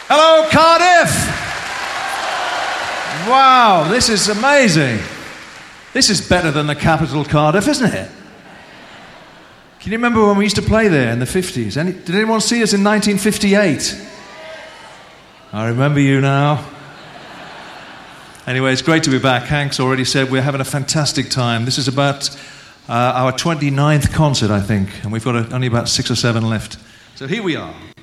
Hello, Cardiff! Wow, this is amazing. This is better than the capital Cardiff, isn't it? Can you remember when we used to play there in the 50s? Did anyone see us in 1958? I remember you now. Anyway, it's great to be back. Hank's already said we're having a fantastic time. This is about our 29th concert, I think, and we've got only about 6 or 7 left. So here we are.